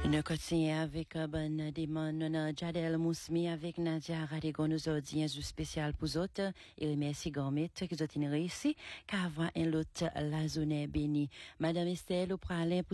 Nous continuons avec bonne demande Jadel Mousmi avec Nadia Radigo nous audiens spécial pour autres et remercie Gormet qui ont réussi qu'à avoir un lot la zone béni. Madame Estelle au pralin